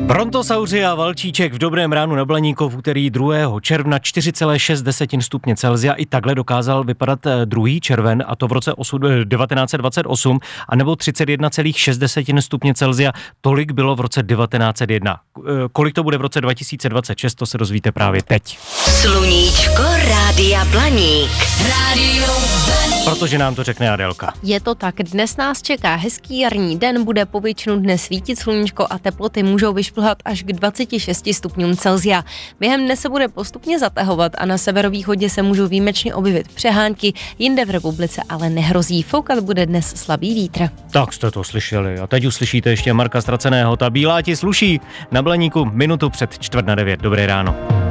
Brontosauři a valčíček v Dobrém ránu na Blaníku v úterý 2. června 4,6 stupně Celsia. I takhle dokázal vypadat 2. červen, a to v roce 1928, anebo 31,6 stupně Celsia. Tolik bylo v roce 1901. Kolik to bude v roce 2026, to se dozvíte právě teď. Sluníčko Rádia Blaník. Rádio Blaník. Protože nám to řekne Adélka. Je to tak, dnes nás čeká hezký jarní den, bude po většinu dne svítit sluníčko a teploty můžou vyšplhat až k 26 stupňům Celsia. Během dne se bude postupně zatahovat a na severovýchodě se můžou výjimečně objevit přehánky, jinde v republice ale nehrozí. Foukat bude dnes slabý vítr. Tak jste to slyšeli a teď uslyšíte ještě Marka Ztraceného. Ta bílá ti sluší na Blaníku minutu před 8:45. Dobré ráno.